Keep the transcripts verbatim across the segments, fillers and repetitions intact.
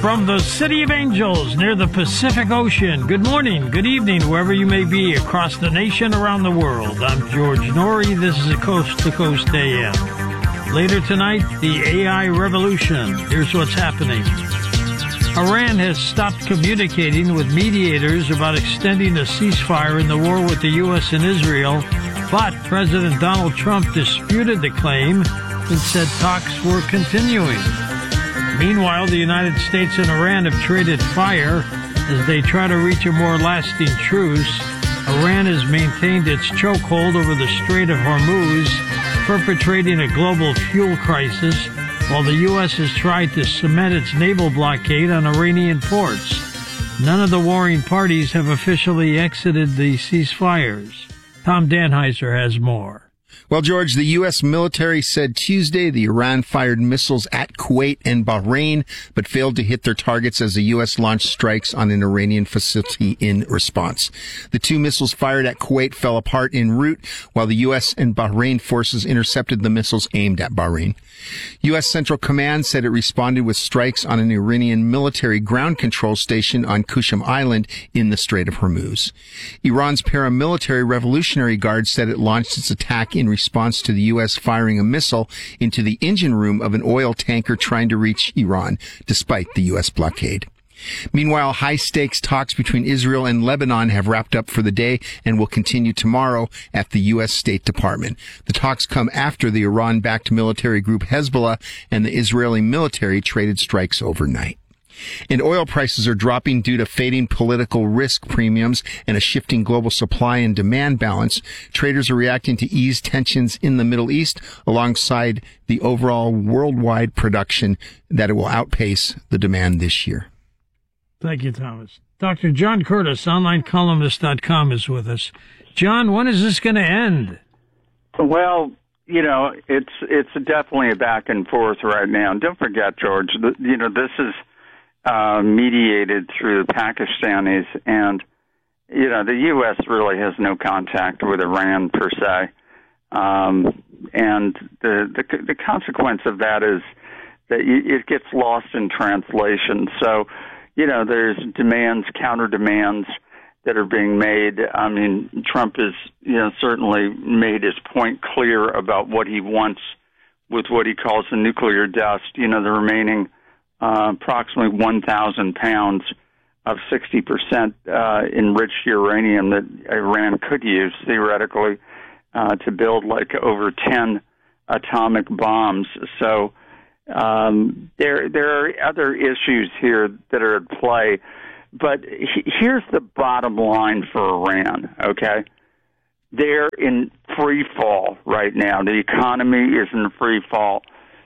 From the City of Angels near the Pacific Ocean, good morning, good evening, wherever you may be across the nation, around the world. I'm George Norrie. This is a Coast to Coast A M. Later tonight, the A I revolution. Here's what's happening. Iran has stopped communicating with mediators about extending a ceasefire in the war with the U S and Israel, but President Donald Trump disputed the claim and said talks were continuing. Meanwhile, the United States and Iran have traded fire as they try to reach a more lasting truce. Iran has maintained its chokehold over the Strait of Hormuz, perpetrating a global fuel crisis, while the U S has tried to cement its naval blockade on Iranian ports. None of the warring parties have officially exited the ceasefires. Tom Danheiser has more. Well, George, the U S military said Tuesday the Iran fired missiles at Kuwait and Bahrain, but failed to hit their targets as the U S launched strikes on an Iranian facility in response. The two missiles fired at Kuwait fell apart en route, while the U S and Bahrain forces intercepted the missiles aimed at Bahrain. U S Central Command said it responded with strikes on an Iranian military ground control station on Qushm Island in the Strait of Hormuz. Iran's paramilitary Revolutionary Guard said it launched its attack in response to the U S firing a missile into the engine room of an oil tanker trying to reach Iran, despite the U S blockade. Meanwhile, high-stakes talks between Israel and Lebanon have wrapped up for the day and will continue tomorrow at the U S State Department. The talks come after the Iran-backed military group Hezbollah and the Israeli military traded strikes overnight. And oil prices are dropping due to fading political risk premiums and a shifting global supply and demand balance. Traders are reacting to ease tensions in the Middle East alongside the overall worldwide production that it will outpace the demand this year. Thank you, Thomas. Doctor John Curtis, online columnist dot com, is with us. John, when is this going to end? Well, you know, it's it's definitely a back and forth right now. And don't forget, George, that, you know, this is uh, mediated through the Pakistanis, and, you know, the U S really has no contact with Iran per se. Um, and the, the the consequence of that is that it gets lost in translation. So, you know, there's demands, counter demands that are being made. I mean, Trump has, you know, certainly made his point clear about what he wants with what he calls the nuclear dust, you know, the remaining uh, approximately one thousand pounds of sixty percent uh, enriched uranium that Iran could use, theoretically, uh, to build like over ten atomic bombs. So, Um, there, there are other issues here that are at play, but he, here's the bottom line for Iran, okay? They're in free fall right now. The economy is in free fall.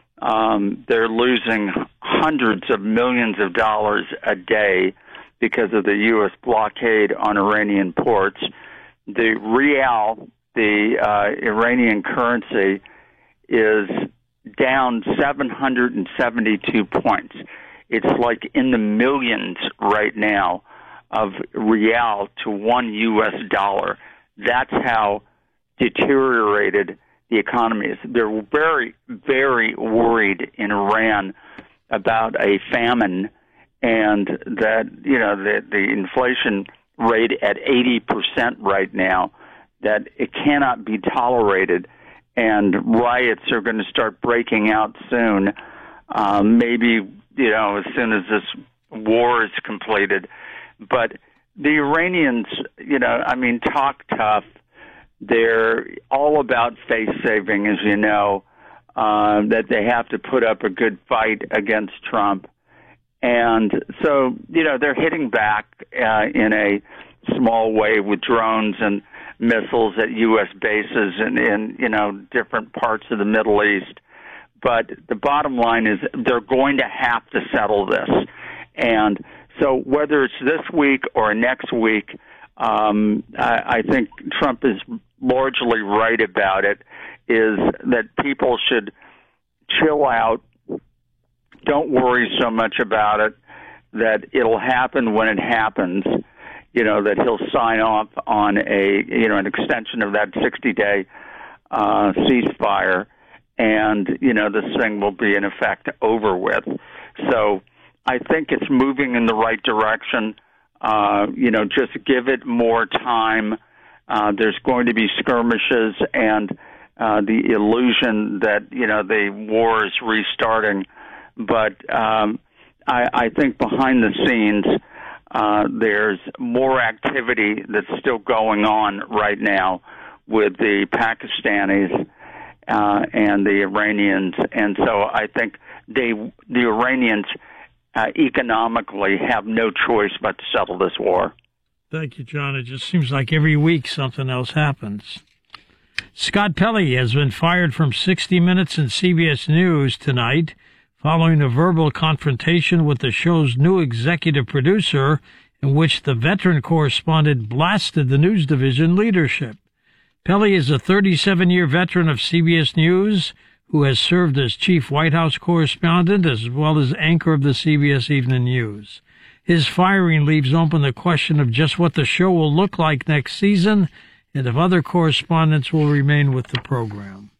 Um, they're losing hundreds of millions of dollars a day because of the U S blockade on Iranian ports. The rial, the uh, Iranian currency, is down seven hundred seventy-two points. It's like in the millions right now of rial to one U S dollar. That's how deteriorated the economy is. They're very, very worried in Iran about a famine, and that, you know, the, the inflation rate at eighty percent right now, that it cannot be tolerated. And riots are going to start breaking out soon, um, maybe, you know, as soon as this war is completed. But the Iranians, you know, I mean, talk tough. They're all about face saving, as you know, uh, that they have to put up a good fight against Trump. And so, you know, they're hitting back uh, in a small way with drones and missiles at U S bases in, in, you know, different parts of the Middle East. But the bottom line is they're going to have to settle this. And so whether it's this week or next week, um, I, I think Trump is largely right about it, is that people should chill out, don't worry so much about it, that it'll happen when it happens. You know, that he'll sign off on a, you know, an extension of that sixty-day uh, ceasefire, and, you know, this thing will be, in effect, over with. So I think it's moving in the right direction. Uh, you know, just give it more time. Uh, there's going to be skirmishes and uh, the illusion that, you know, the war is restarting. But um, I, I think behind the scenes, uh, there's more activity that's still going on right now with the Pakistanis uh, and the Iranians. And so I think they, the Iranians uh, economically have no choice but to settle this war. Thank you, John. It just seems like every week something else happens. Scott Pelley has been fired from sixty minutes and C B S News tonight following a verbal confrontation with the show's new executive producer in which the veteran correspondent blasted the news division leadership. Pelley is a thirty-seven-year veteran of C B S News who has served as chief White House correspondent as well as anchor of the C B S Evening News. His firing leaves open the question of just what the show will look like next season and if other correspondents will remain with the program.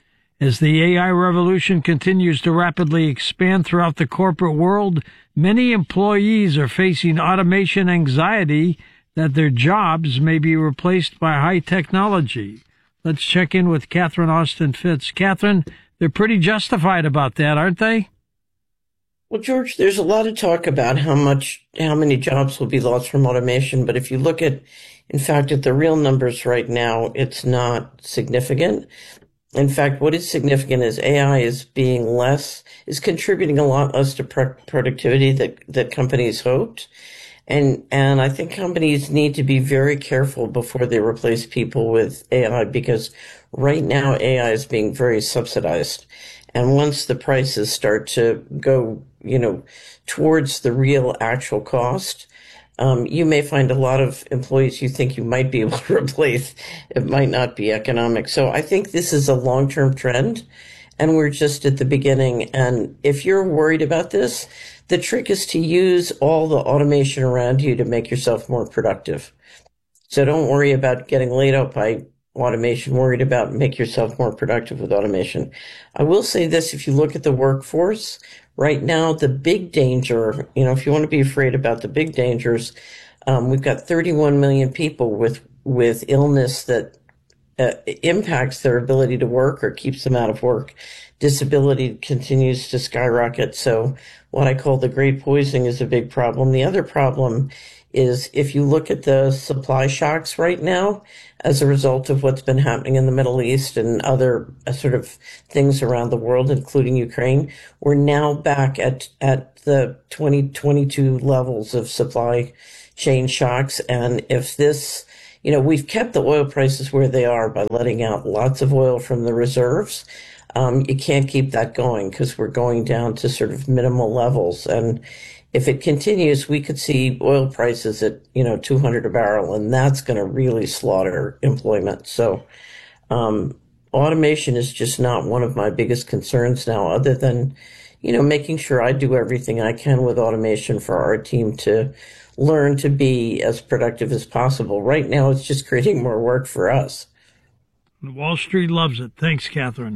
As the A I revolution continues to rapidly expand throughout the corporate world, many employees are facing automation anxiety that their jobs may be replaced by high technology. Let's check in with Catherine Austin Fitts. Catherine, they're pretty justified about that, aren't they? Well, George, there's a lot of talk about how much, how many jobs will be lost from automation. But if you look at, in fact, at the real numbers right now, it's not significant. In fact, what is significant is A I is being less, is contributing a lot less to pro- productivity that, that companies hoped. And, and I think companies need to be very careful before they replace people with A I, because right now A I is being very subsidized. And once the prices start to go, you know, towards the real actual cost, um, you may find a lot of employees you think you might be able to replace. It might not be economic. So I think this is a long-term trend, and we're just at the beginning. And if you're worried about this, the trick is to use all the automation around you to make yourself more productive. So don't worry about getting laid out by automation, worried about make yourself more productive with automation. I will say this, if you look at the workforce, right now, the big danger, you know, if you want to be afraid about the big dangers, um, we've got thirty-one million people with, with illness that uh, impacts their ability to work or keeps them out of work. Disability continues to skyrocket. So what I call the great poisoning is a big problem. The other problem is if you look at the supply shocks right now as a result of what's been happening in the Middle East and other uh, sort of things around the world, including Ukraine, we're now back at, at the twenty twenty-two levels of supply chain shocks. And if this, you know, we've kept the oil prices where they are by letting out lots of oil from the reserves. Um, you can't keep that going because we're going down to sort of minimal levels. And if it continues, we could see oil prices at, you know, two hundred a barrel, and that's going to really slaughter employment. So, um, automation is just not one of my biggest concerns now, other than, you know, making sure I do everything I can with automation for our team to learn to be as productive as possible. Right now, it's just creating more work for us. Wall Street loves it. Thanks, Catherine.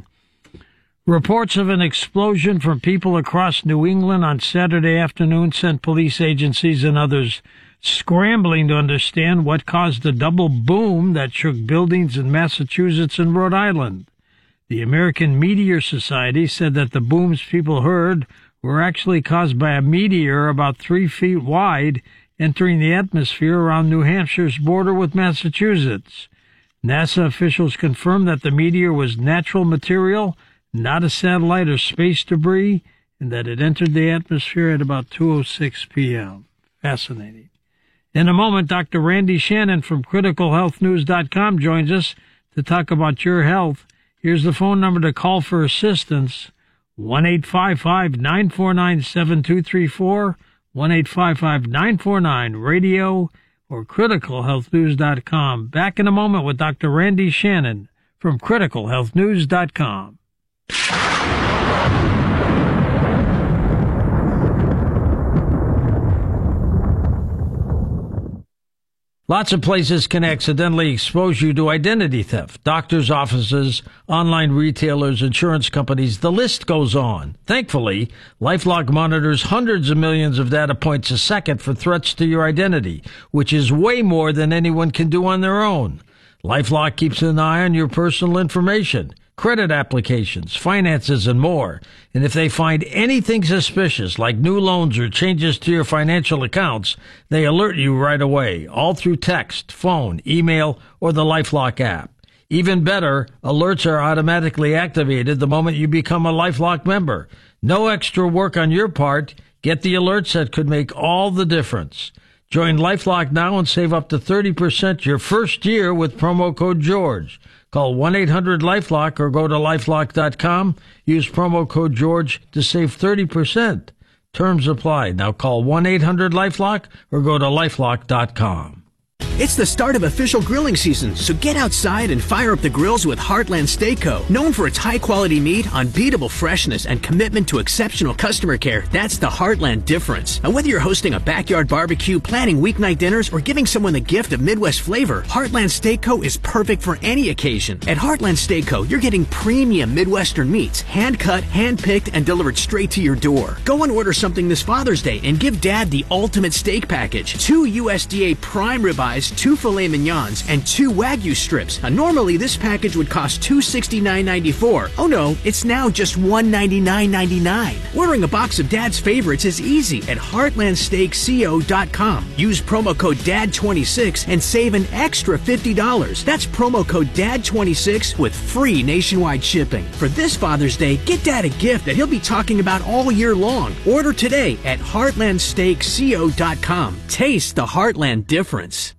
Reports of an explosion from people across New England on Saturday afternoon sent police agencies and others scrambling to understand what caused the double boom that shook buildings in Massachusetts and Rhode Island. The American Meteor Society said that the booms people heard were actually caused by a meteor about three feet wide entering the atmosphere around New Hampshire's border with Massachusetts. NASA officials confirmed that the meteor was natural material, not a satellite or space debris, and that it entered the atmosphere at about two oh six p.m. Fascinating. In a moment, Doctor Randy Shannon from critical health news dot com joins us to talk about your health. Here's the phone number to call for assistance, one eight five five, nine four nine, seven two three four, one eight five five, nine four nine, radio, or critical health news dot com. Back in a moment with Doctor Randy Shannon from critical health news dot com. Lots of places can accidentally expose you to identity theft. Doctors' offices, online retailers, insurance companies, the list goes on. Thankfully, LifeLock monitors hundreds of millions of data points a second for threats to your identity, which is way more than anyone can do on their own. LifeLock keeps an eye on your personal information, credit applications, finances, and more. And if they find anything suspicious, like new loans or changes to your financial accounts, they alert you right away, all through text, phone, email, or the LifeLock app. Even better, alerts are automatically activated the moment you become a LifeLock member. No extra work on your part. Get the alerts that could make all the difference. Join LifeLock now and save up to thirty percent your first year with promo code George. Call one eight hundred LifeLock or go to lifelock dot com. Use promo code George to save thirty percent. Terms apply. Now call one eight hundred LifeLock or go to lifelock dot com. It's the start of official grilling season, so get outside and fire up the grills with Heartland Steak Co. Known for its high-quality meat, unbeatable freshness, and commitment to exceptional customer care, that's the Heartland difference. And whether you're hosting a backyard barbecue, planning weeknight dinners, or giving someone the gift of Midwest flavor, Heartland Steak Co. is perfect for any occasion. At Heartland Steak Co., you're getting premium Midwestern meats, hand-cut, hand-picked, and delivered straight to your door. Go and order something this Father's Day and give Dad the ultimate steak package. Two U S D A prime ribeyes, two filet mignons, and two Wagyu strips. Now, normally this package would cost two hundred sixty-nine dollars and ninety-four cents. Oh no, it's now just one hundred ninety-nine dollars and ninety-nine cents. Ordering a box of Dad's favorites is easy at heartland steak co dot com. Use promo code D A D twenty-six and save an extra fifty dollars. That's promo code D A D twenty-six with free nationwide shipping. For this Father's Day, get Dad a gift that he'll be talking about all year long. Order today at heartland steak co dot com. Taste the Heartland difference.